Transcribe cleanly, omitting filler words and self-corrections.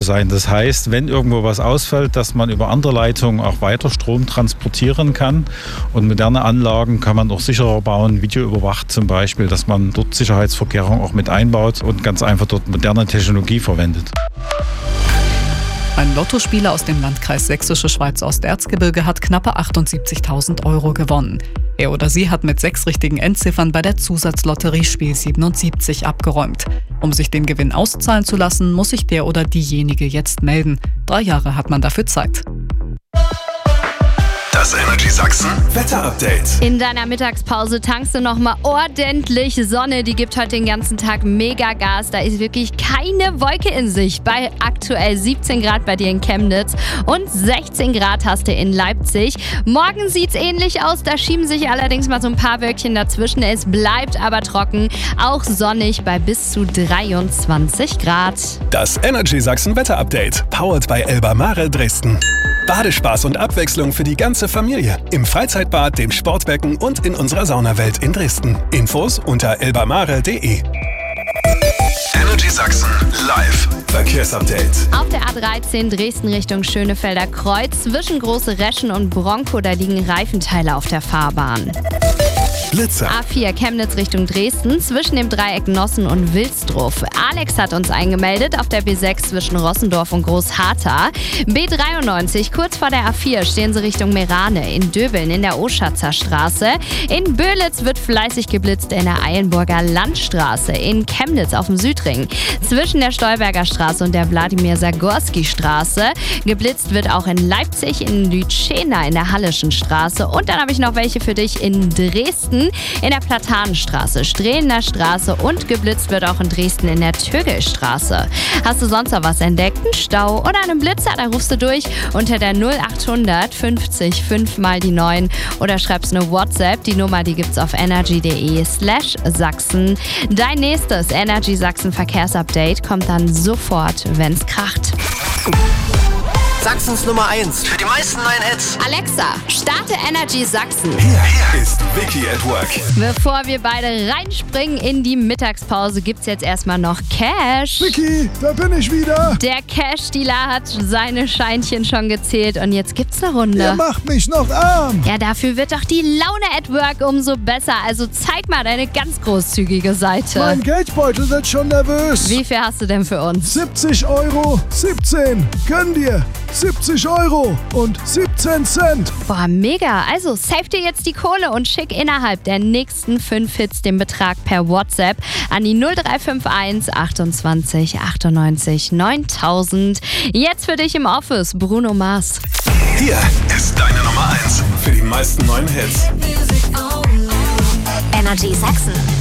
sein. Das heißt, wenn irgendwo was ausfällt, dass man über andere Leitungen auch weiter Strom transportieren kann. Und moderne Anlagen kann man auch sicherer bauen, videoüberwacht zum Beispiel, dass man dort Sicherheitsvorkehrungen auch mit einbaut und ganz einfach dort moderne Technologie verwendet. Ein Lottospieler aus dem Landkreis Sächsische Schweiz-Osterzgebirge hat knappe 78.000 € gewonnen. Er oder sie hat mit 6 richtigen Endziffern bei der Zusatzlotterie Spiel 77 abgeräumt. Um sich den Gewinn auszahlen zu lassen, muss sich der oder diejenige jetzt melden. 3 Jahre hat man dafür Zeit. Das Energy Sachsen Wetter-Update. In deiner Mittagspause tankst du nochmal ordentlich Sonne. Die gibt heute den ganzen Tag mega Gas. Da ist wirklich keine Wolke in Sicht. Bei aktuell 17 Grad bei dir in Chemnitz und 16 Grad hast du in Leipzig. Morgen sieht's ähnlich aus. Da schieben sich allerdings mal so ein paar Wölkchen dazwischen. Es bleibt aber trocken. Auch sonnig bei bis zu 23 Grad. Das Energy Sachsen Wetter-Update. Powered by Elba Mare Dresden. Badespaß und Abwechslung für die ganze Familie. Im Freizeitbad, dem Sportbecken und in unserer Saunawelt in Dresden. Infos unter elbamare.de. Energy Sachsen live Verkehrsupdate. Auf der A13 Dresden Richtung Schönefelder Kreuz zwischen Große Reschen und Bronco, da liegen Reifenteile auf der Fahrbahn. Blitzer. A4 Chemnitz Richtung Dresden zwischen dem Dreieck Nossen und Wilsdruff. Alex hat uns eingemeldet auf der B6 zwischen Rossendorf und Großharthau. B93 kurz vor der A4 stehen sie Richtung Merane. In Döbeln in der Oschatzer Straße. In Böhlitz wird fleißig geblitzt in der Eilenburger Landstraße. In Chemnitz auf dem Südring zwischen der Stolberger Straße und der Wladimir-Sagorski-Straße. Geblitzt wird auch in Leipzig, in Lütschena in der Hallischen Straße. Und dann habe ich noch welche für dich in Dresden. In der Platanenstraße, Strehlener Straße und geblitzt wird auch in Dresden in der Tögelstraße. Hast du sonst noch was entdeckt? Einen Stau oder einen Blitzer? Dann rufst du durch unter der 0800 50 5 mal die 9 oder schreibst eine WhatsApp. Die Nummer, die gibt's auf energy.de/Sachsen. Dein nächstes Energy Sachsen Verkehrsupdate kommt dann sofort, wenn's kracht. Sachsens Nummer 1 für die meisten neuen Hits. Alexa, starte Energy Sachsen. Hier ist Vicky at Work. Bevor wir beide reinspringen in die Mittagspause, gibt's jetzt erstmal noch Cash. Vicky, da bin ich wieder. Der Cash-Dealer hat seine Scheinchen schon gezählt und jetzt gibt's eine Runde. Der macht mich noch arm. Ja, dafür wird doch die Laune at Work umso besser. Also zeig mal deine ganz großzügige Seite. Mein Geldbeutel wird schon nervös. Wie viel hast du denn für uns? 70 €, 17. Gönn dir. 70 € und 17 Cent. Boah, mega. Also save dir jetzt die Kohle und schick innerhalb der nächsten 5 Hits den Betrag per WhatsApp an die 0351 28 98 9000. Jetzt für dich im Office, Bruno Mars. Hier ist deine Nummer 1 für die meisten neuen Hits. Energy Sachsen.